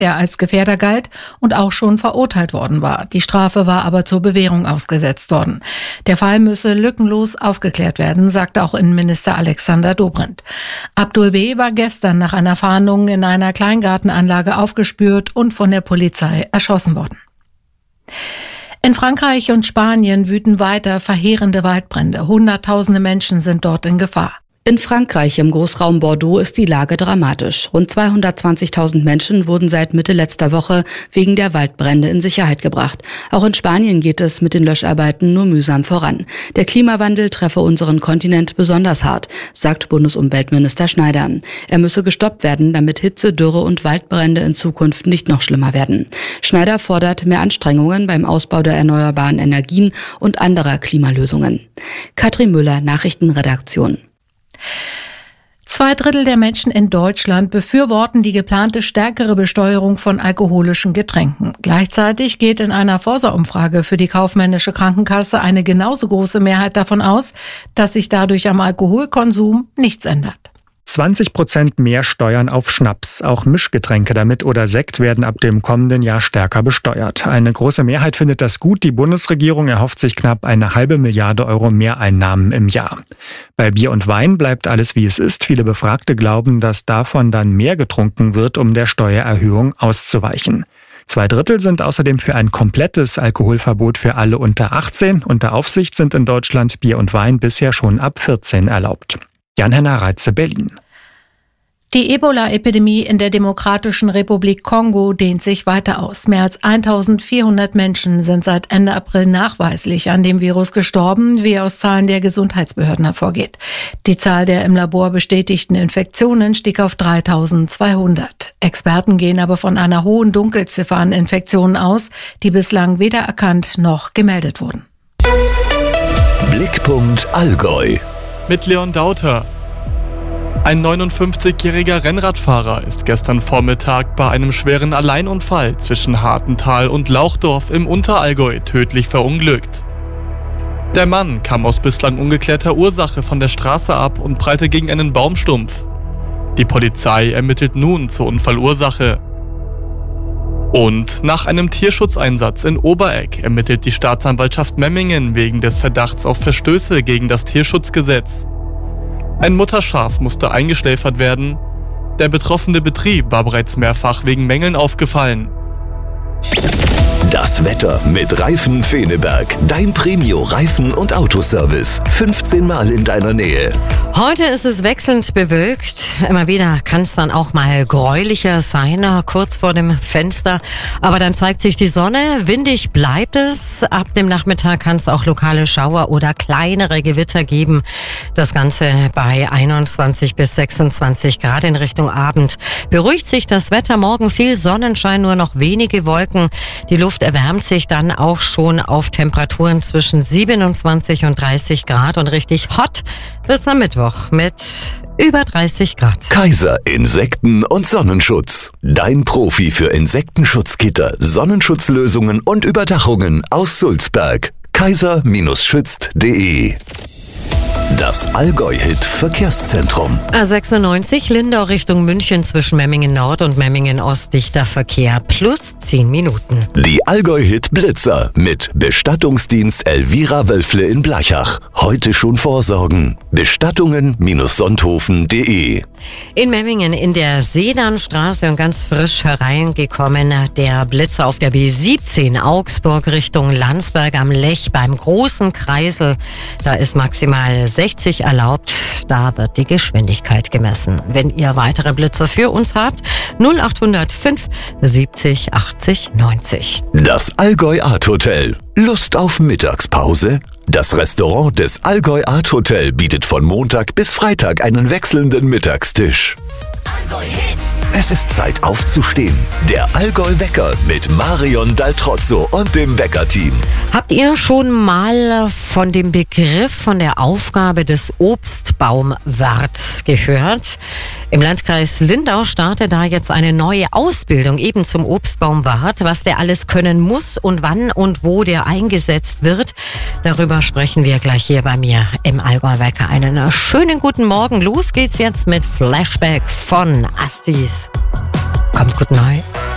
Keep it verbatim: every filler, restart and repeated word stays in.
der als Gefährder galt und auch schon verurteilt worden war. Die Strafe war aber zur Bewährung ausgesetzt worden. Der Fall müsse lückenlos aufgeklärt werden, sagte auch Innenminister Alexander Dobrindt. Abdul B. war gestern nach einer Fahndung in einer Kleingartenanlage aufgespürt und von der Polizei erschossen worden. In Frankreich und Spanien wüten weiter verheerende Waldbrände. Hunderttausende Menschen sind dort in Gefahr. In Frankreich im Großraum Bordeaux ist die Lage dramatisch. Rund zweihundertzwanzigtausend Menschen wurden seit Mitte letzter Woche wegen der Waldbrände in Sicherheit gebracht. Auch in Spanien geht es mit den Löscharbeiten nur mühsam voran. Der Klimawandel treffe unseren Kontinent besonders hart, sagt Bundesumweltminister Schneider. Er müsse gestoppt werden, damit Hitze, Dürre und Waldbrände in Zukunft nicht noch schlimmer werden. Schneider fordert mehr Anstrengungen beim Ausbau der erneuerbaren Energien und anderer Klimalösungen. Katrin Müller, Nachrichtenredaktion. Zwei Drittel der Menschen in Deutschland befürworten die geplante stärkere Besteuerung von alkoholischen Getränken. Gleichzeitig geht in einer Forsa-Umfrage für die kaufmännische Krankenkasse eine genauso große Mehrheit davon aus, dass sich dadurch am Alkoholkonsum nichts ändert. zwanzig Prozent mehr Steuern auf Schnaps. Auch Mischgetränke damit oder Sekt werden ab dem kommenden Jahr stärker besteuert. Eine große Mehrheit findet das gut. Die Bundesregierung erhofft sich knapp eine halbe Milliarde Euro Mehreinnahmen im Jahr. Bei Bier und Wein bleibt alles wie es ist. Viele Befragte glauben, dass davon dann mehr getrunken wird, um der Steuererhöhung auszuweichen. Zwei Drittel sind außerdem für ein komplettes Alkoholverbot für alle unter achtzehn. Unter Aufsicht sind in Deutschland Bier und Wein bisher schon ab vierzehn erlaubt. Jan-Henner Reitze, Berlin. Die Ebola-Epidemie in der Demokratischen Republik Kongo dehnt sich weiter aus. Mehr als eintausendvierhundert Menschen sind seit Ende April nachweislich an dem Virus gestorben, wie aus Zahlen der Gesundheitsbehörden hervorgeht. Die Zahl der im Labor bestätigten Infektionen stieg auf dreitausendzweihundert. Experten gehen aber von einer hohen Dunkelziffer an Infektionen aus, die bislang weder erkannt noch gemeldet wurden. Blickpunkt Allgäu. Mit Leon Dauter. Ein neunundfünfzigjähriger Rennradfahrer ist gestern Vormittag bei einem schweren Alleinunfall zwischen Hartental und Lauchdorf im Unterallgäu tödlich verunglückt. Der Mann kam aus bislang ungeklärter Ursache von der Straße ab und prallte gegen einen Baumstumpf. Die Polizei ermittelt nun zur Unfallursache. Und nach einem Tierschutzeinsatz in Oberegg ermittelt die Staatsanwaltschaft Memmingen wegen des Verdachts auf Verstöße gegen das Tierschutzgesetz. Ein Mutterschaf musste eingeschläfert werden. Der betroffene Betrieb war bereits mehrfach wegen Mängeln aufgefallen. Das Wetter mit Reifen Feneberg. Dein Premio-Reifen- und Autoservice. fünfzehn Mal in deiner Nähe. Heute ist es wechselnd bewölkt. Immer wieder kann es dann auch mal gräulicher sein, kurz vor dem Fenster. Aber dann zeigt sich die Sonne. Windig bleibt es. Ab dem Nachmittag kann es auch lokale Schauer oder kleinere Gewitter geben. Das Ganze bei einundzwanzig bis sechsundzwanzig Grad in Richtung Abend. Beruhigt sich das Wetter. Morgen viel Sonnenschein, nur noch wenige Wolken. Die Luft erwärmt sich dann auch schon auf Temperaturen zwischen siebenundzwanzig und dreißig Grad und richtig hot wird's am Mittwoch mit über dreißig Grad. Kaiser Insekten- und Sonnenschutz. Dein Profi für Insektenschutzgitter, Sonnenschutzlösungen und Überdachungen aus Sulzberg. kaiser schützt punkt de. Das Allgäu-Hit-Verkehrszentrum. A sechsundneunzig Lindau Richtung München zwischen Memmingen Nord und Memmingen Ost dichter Verkehr plus zehn Minuten. Die Allgäu-Hit-Blitzer mit Bestattungsdienst Elvira Wölfle in Blachach. Heute schon vorsorgen. Bestattungen Sonthofen punkt de. In Memmingen in der Sedanstraße und ganz frisch hereingekommen der Blitzer auf der B siebzehn Augsburg Richtung Landsberg am Lech beim großen Kreisel. Da ist maximal sechzig erlaubt. Da wird die Geschwindigkeit gemessen. Wenn ihr weitere Blitzer für uns habt, null acht null fünf siebzig achtzig neunzig. Das Allgäu Art Hotel. Lust auf Mittagspause? Das Restaurant des Allgäu Art Hotel bietet von Montag bis Freitag einen wechselnden Mittagstisch. Allgäu Hit. Es ist Zeit aufzustehen. Der Allgäu-Wecker mit Marion Daltrozzo und dem Wecker-Team. Habt ihr schon mal von dem Begriff, von der Aufgabe des Obstbaumwarts gehört? Im Landkreis Lindau startet da jetzt eine neue Ausbildung eben zum Obstbaumwart. Was der alles können muss und wann und wo der eingesetzt wird, darüber sprechen wir gleich hier bei mir im Allgäu-Wecker. Einen schönen guten Morgen. Los geht's jetzt mit Flashback von Astis. Kommt gut neu.